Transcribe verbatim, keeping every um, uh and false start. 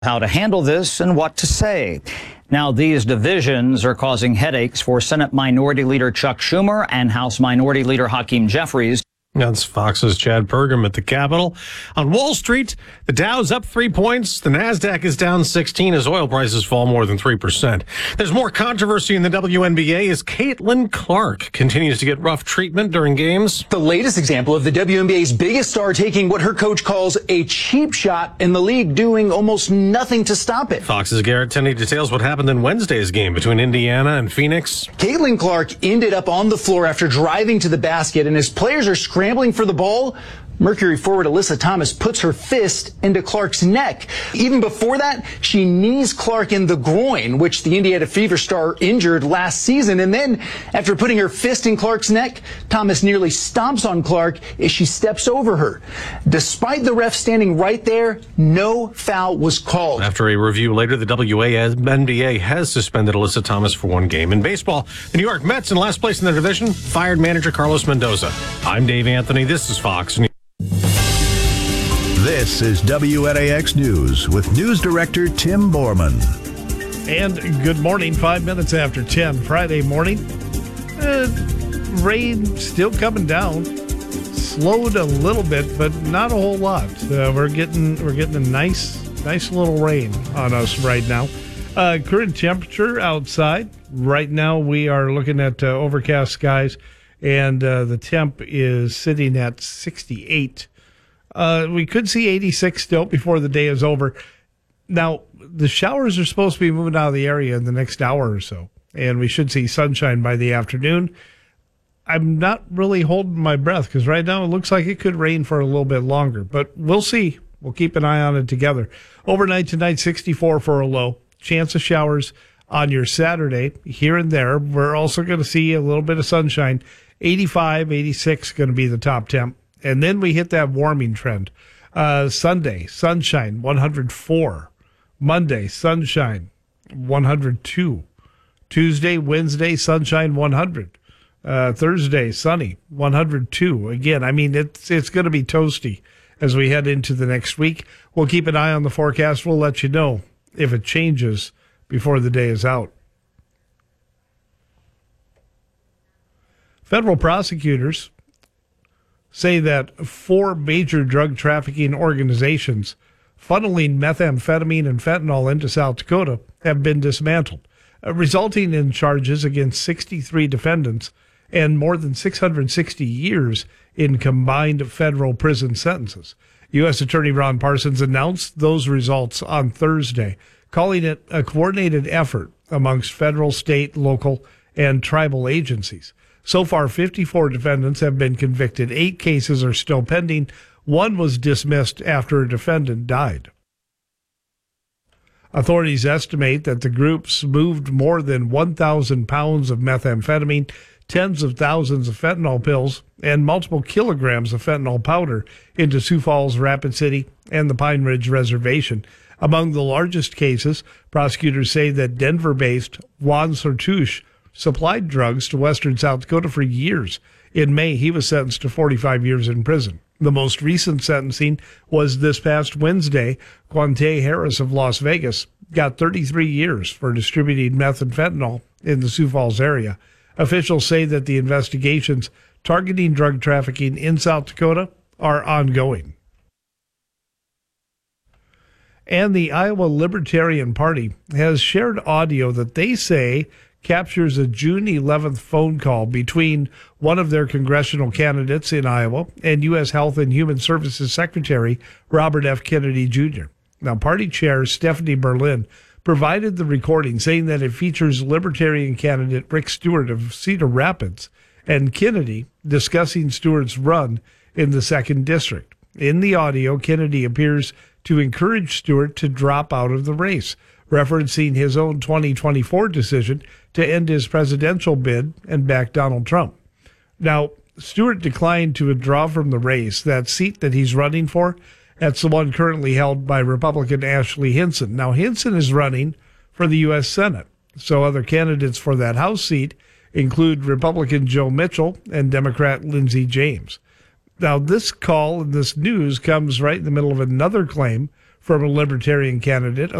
how to handle this and what to say. Now, these divisions are causing headaches for Senate Minority Leader Chuck Schumer and House Minority Leader Hakeem Jeffries. That's Fox's Chad Pergam at the Capitol. On Wall Street, the Dow's up three points. The Nasdaq is down sixteen as oil prices fall more than three percent. There's more controversy in the W N B A as Caitlin Clark continues to get rough treatment during games. The latest example of the W N B A's biggest star taking what her coach calls a cheap shot and the league doing almost nothing to stop it. Fox's Garrett Tenney details what happened in Wednesday's game between Indiana and Phoenix. Caitlin Clark ended up on the floor after driving to the basket, and as players are scrambling for the ball, Mercury forward Alyssa Thomas puts her fist into Clark's neck. Even before that, she knees Clark in the groin, which the Indiana Fever star injured last season. And then, after putting her fist in Clark's neck, Thomas nearly stomps on Clark as she steps over her. Despite the ref standing right there, no foul was called. After a review later, the W N B A has suspended Alyssa Thomas for one game. In baseball, the New York Mets, in last place in their division, fired manager Carlos Mendoza. I'm Dave Anthony. This is Fox News. This is W N A X News with News Director Tim Borman. And good morning, five minutes after ten, Friday morning. Uh, rain still coming down. Slowed a little bit, but not a whole lot. Uh, we're getting we're getting a nice nice little rain on us right now. Uh, current temperature outside right now, we are looking at uh, overcast skies, and uh, the temp is sitting at sixty-eight. Uh, we could see eighty-six still before the day is over. Now, the showers are supposed to be moving out of the area in the next hour or so, and we should see sunshine by the afternoon. I'm not really holding my breath because right now it looks like it could rain for a little bit longer, but we'll see. We'll keep an eye on it together. Overnight tonight, sixty-four for a low. Chance of showers on your Saturday here and there. We're also going to see a little bit of sunshine. eighty-five, eighty-six going to be the top temp. And then we hit that warming trend. Uh, Sunday, sunshine, one hundred four. Monday, sunshine, one hundred two. Tuesday, Wednesday, sunshine, one hundred. Uh, Thursday, sunny, one hundred two. Again, I mean, it's, it's going to be toasty as we head into the next week. We'll keep an eye on the forecast. We'll let you know if it changes before the day is out. Federal prosecutors say that four major drug trafficking organizations funneling methamphetamine and fentanyl into South Dakota have been dismantled, uh, resulting in charges against sixty-three defendants and more than six hundred sixty years in combined federal prison sentences. U S Attorney Ron Parsons announced those results on Thursday, calling it a coordinated effort amongst federal, state, local, and tribal agencies. So far, fifty-four defendants have been convicted. Eight cases are still pending. One was dismissed after a defendant died. Authorities estimate that the groups moved more than one thousand pounds of methamphetamine, tens of thousands of fentanyl pills, and multiple kilograms of fentanyl powder into Sioux Falls, Rapid City, and the Pine Ridge Reservation. Among the largest cases, prosecutors say that Denver-based Juan Sartouche supplied drugs to western South Dakota for years. In May, he was sentenced to forty-five years in prison. The most recent sentencing was this past Wednesday. Quante Harris of Las Vegas got thirty-three years for distributing meth and fentanyl in the Sioux Falls area. Officials say that the investigations targeting drug trafficking in South Dakota are ongoing. And the Iowa Libertarian Party has shared audio that they say captures a June eleventh phone call between one of their congressional candidates in Iowa and U S Health and Human Services Secretary Robert F. Kennedy Junior Now, party chair Stephanie Berlin provided the recording, saying that it features Libertarian candidate Rick Stewart of Cedar Rapids and Kennedy discussing Stewart's run in the second district. In the audio, Kennedy appears to encourage Stewart to drop out of the race, referencing his own twenty twenty-four decision to end his presidential bid and back Donald Trump. Now, Stewart declined to withdraw from the race. That seat that he's running for, that's the one currently held by Republican Ashley Hinson. Now, Hinson is running for the U S Senate, so other candidates for that House seat include Republican Joe Mitchell and Democrat Lindsey James. Now, this call and this news comes right in the middle of another claim from a Libertarian candidate.